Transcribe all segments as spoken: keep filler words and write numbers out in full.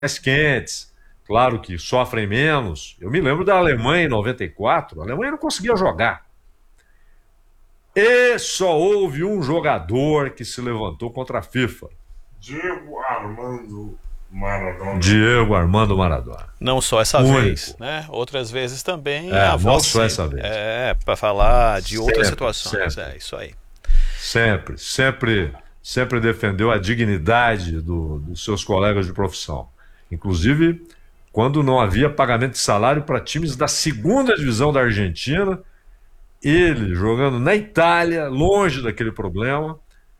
mais quentes, claro que sofrem menos. Eu me lembro da Alemanha em noventa e quatro, a Alemanha não conseguia jogar. E só houve um jogador que se levantou contra a FIFA. Diego Armando Maradona. Diego Armando Maradona. Não só essa vez, Único. né? Outras vezes também É, a não voz só sempre. essa vez. É, para falar de outras Sempre, situações. sempre. É, isso aí. Sempre, sempre, sempre defendeu a dignidade do- dos seus colegas de profissão. Inclusive, quando não havia pagamento de salário para times da segunda divisão da Argentina, ele, jogando na Itália, longe daquele problema,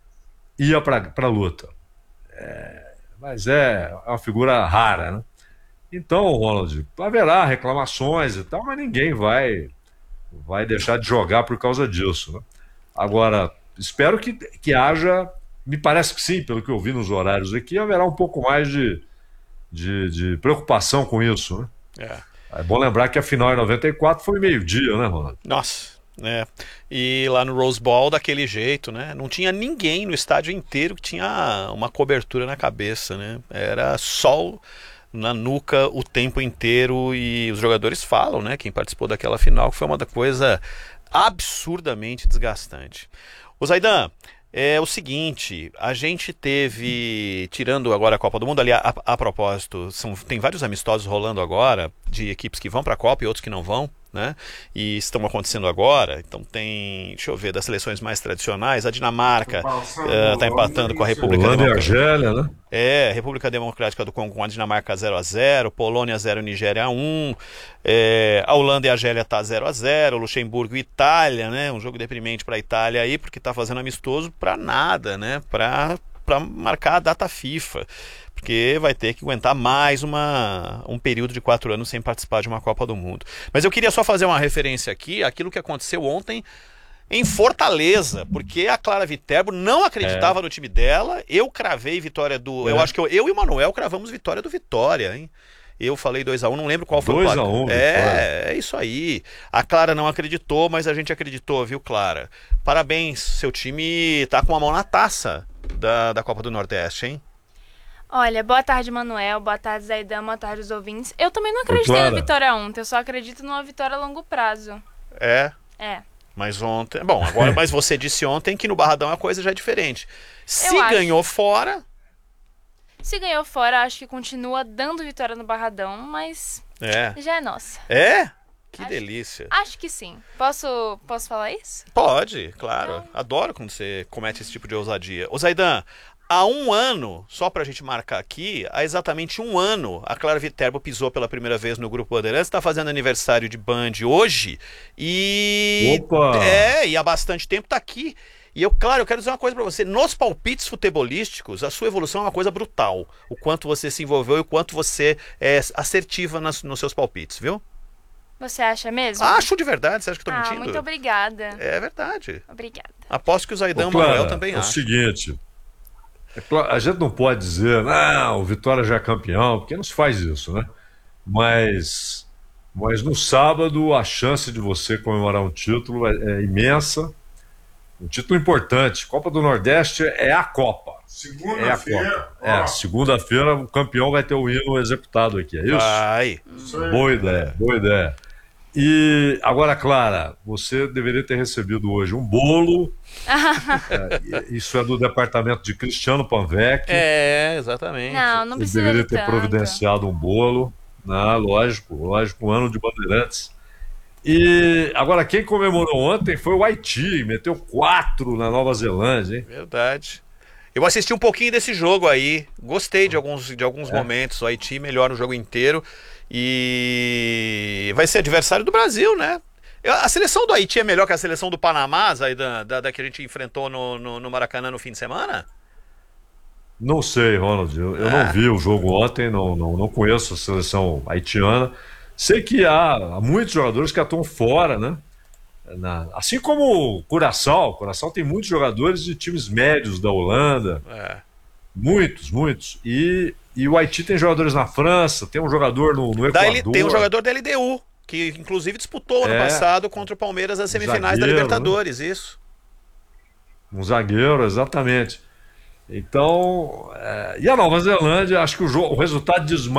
ia para a luta. É, mas é uma figura rara, né? Então, Ronald, haverá reclamações e tal, mas ninguém vai, vai deixar de jogar por causa disso, né? Agora, espero que, que haja, me parece que sim, pelo que eu vi nos horários aqui, haverá um pouco mais de, de, de preocupação com isso, né? É. É bom lembrar que a final em noventa e quatro foi meio-dia, né, Ronald? Nossa, né? E lá no Rose Bowl, daquele jeito, né? Não tinha ninguém no estádio inteiro que tinha uma cobertura na cabeça, né? Era sol na nuca o tempo inteiro e os jogadores falam, né? Quem participou daquela final, que foi uma coisa absurdamente desgastante. O Zaidan, é o seguinte, a gente teve, tirando agora a Copa do Mundo, ali a, a, a propósito, são, tem vários amistosos rolando agora, de equipes que vão para a Copa e outros que não vão, né? E estão acontecendo agora. Então tem, deixa eu ver, das seleções mais tradicionais, a Dinamarca está uh, empatando com a República Holanda e Democrática. Argélia, né? É, República Democrática do Congo com a Dinamarca zero a zero, Polônia zero, Nigéria um, é, a Holanda e a Argélia tá zero a zero, Luxemburgo e Itália, né? Um jogo deprimente para a Itália aí, porque tá fazendo amistoso para nada, né? Para para marcar a data FIFA, porque vai ter que aguentar mais uma, um período de quatro anos sem participar de uma Copa do Mundo. Mas eu queria só fazer uma referência aqui àquilo que aconteceu ontem em Fortaleza, porque a Clara Viterbo não acreditava É. no time dela. Eu cravei vitória do. É. Eu acho que eu, eu e o Manuel cravamos vitória do Vitória, hein? Eu falei dois a um, não lembro qual foi o dois a placar. um, É, é isso aí. A Clara não acreditou, mas a gente acreditou, viu, Clara? Parabéns, seu time tá com a mão na taça da, da Copa do Nordeste, hein? Olha, boa tarde, Manuel. Boa tarde, Zaidan. Boa tarde, os ouvintes. Eu também não acreditei Clara. na vitória ontem. Eu só acredito numa vitória a longo prazo. É. É. Mas ontem. Bom, agora, mas você disse ontem que no Barradão a coisa já é diferente. Se Eu acho. ganhou fora. Se ganhou fora, acho que continua dando vitória no Barradão, mas É. já é nossa. É? Que Acho- delícia. Acho que sim. Posso, posso falar isso? Pode, claro. Adoro quando você comete esse tipo de ousadia. Ô Zaidan, há um ano, só pra gente marcar aqui, há exatamente um ano, a Clara Viterbo pisou pela primeira vez no Grupo Bandeirantes, está fazendo aniversário de Band hoje, e... Opa! É, e há bastante tempo tá aqui. E eu, claro, eu quero dizer uma coisa pra você, nos palpites futebolísticos, a sua evolução é uma coisa brutal. O quanto você se envolveu e o quanto você é assertiva nas- nos seus palpites, viu? Você acha mesmo? Acho de verdade, você acha que eu tô ah, mentindo? muito obrigada. É verdade. Obrigada. Aposto que o Zaidan e Ô, o Manuel Clara, também é o acham. seguinte, é claro, a gente não pode dizer, não, o Vitória já é campeão, porque não se faz isso, né? Mas, mas no sábado a chance de você comemorar um título é, é imensa, um título importante. Copa do Nordeste é a Copa. É a Segunda-feira. Copa. É, segunda-feira o campeão vai ter o hino executado aqui, é isso? Vai. Isso aí. Boa ideia, boa ideia. E agora, Clara, você deveria ter recebido hoje um bolo. É, isso é do departamento de Cristiano Panvec. É, exatamente. Não, não Ele precisa deveria de ter tanto. providenciado um bolo. Não, lógico, lógico, um ano de Bandeirantes. E agora, quem comemorou ontem foi o Haiti, meteu quatro na Nova Zelândia, hein? Verdade. Eu assisti um pouquinho desse jogo aí, gostei de alguns, de alguns É. momentos. O Haiti melhora o jogo inteiro e vai ser adversário do Brasil, né? Eu- A seleção do Haiti é melhor que a seleção do Panamá, aí da, da, da que a gente enfrentou no, no, no Maracanã no fim de semana? Não sei, Ronald, eu, eu Ah. não vi o jogo ontem, não, não, não conheço a seleção haitiana. Sei que há, há muitos jogadores que atuam fora, né? Na- assim como o Curaçao. Curaçao tem muitos jogadores de times médios da Holanda. É. Muitos, muitos. E, e o Haiti tem jogadores na França, tem um jogador no, no Da Equador. L- tem um jogador da L D U, que inclusive disputou ano É. passado contra o Palmeiras as semifinais da Zagueiro, Libertadores, isso. Um zagueiro, exatamente. Então, é, e a Nova Zelândia, acho que o, jogo, o resultado diz